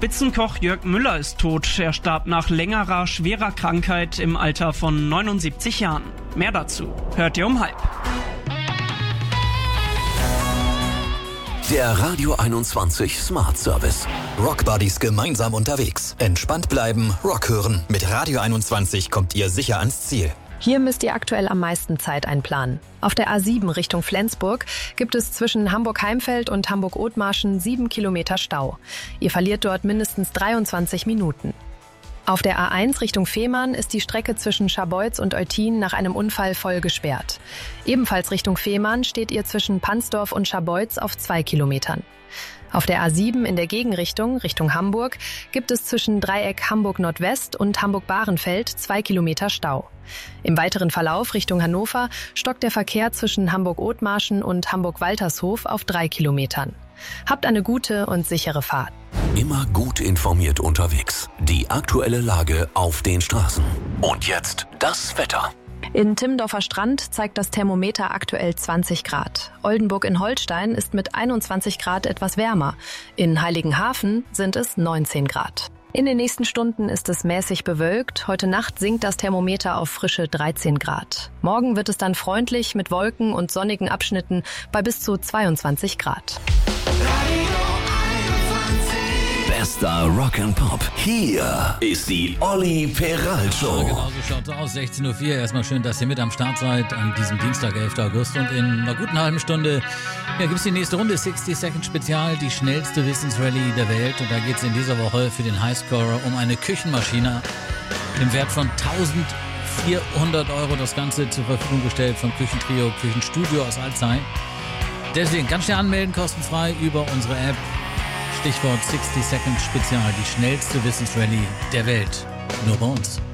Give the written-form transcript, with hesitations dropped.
Spitzenkoch Jörg Müller ist tot. Er starb nach längerer, schwerer Krankheit im Alter von 79 Jahren. Mehr dazu hört ihr um 12:30. Der Radio 21 Smart Service. Rock Buddies gemeinsam unterwegs. Entspannt bleiben, Rock hören. Mit Radio 21 kommt ihr sicher ans Ziel. Hier müsst ihr aktuell am meisten Zeit einplanen. Auf der A7 Richtung Flensburg gibt es zwischen Hamburg-Heimfeld und Hamburg-Othmarschen 7 Kilometer Stau. Ihr verliert dort mindestens 23 Minuten. Auf der A1 Richtung Fehmarn ist die Strecke zwischen Scharbeutz und Eutin nach einem Unfall voll gesperrt. Ebenfalls Richtung Fehmarn steht ihr zwischen Pansdorf und Scharbeutz auf 2 Kilometern. Auf der A7 in der Gegenrichtung, Richtung Hamburg, gibt es zwischen Dreieck Hamburg-Nordwest und Hamburg-Bahrenfeld 2 Kilometer Stau. Im weiteren Verlauf Richtung Hannover stockt der Verkehr zwischen Hamburg-Othmarschen und Hamburg-Waltershof auf 3 Kilometern. Habt eine gute und sichere Fahrt. Immer gut informiert unterwegs. Die aktuelle Lage auf den Straßen. Und jetzt das Wetter. In Timmendorfer Strand zeigt das Thermometer aktuell 20 Grad. Oldenburg in Holstein ist mit 21 Grad etwas wärmer. In Heiligenhafen sind es 19 Grad. In den nächsten Stunden ist es mäßig bewölkt. Heute Nacht sinkt das Thermometer auf frische 13 Grad. Morgen wird es dann freundlich mit Wolken und sonnigen Abschnitten bei bis zu 22 Grad. Bester Rock and Pop. Hier ist die Olli Peral Show. Ja, genau so schaut's aus. 16:04 Uhr. Erstmal schön, dass ihr mit am Start seid an diesem Dienstag, 11. August. Und in einer guten halben Stunde gibt's die nächste Runde, 60 Second Spezial, die schnellste Wissensrallye der Welt. Und da geht's in dieser Woche für den Highscorer um eine Küchenmaschine im Wert von 1.400 €. Das Ganze zur Verfügung gestellt vom Küchentrio, Küchenstudio aus Alzey. Deswegen ganz schnell anmelden, kostenfrei über unsere App. Stichwort 60 Second Spezial, die schnellste Wissensrallye der Welt. Nur bei uns.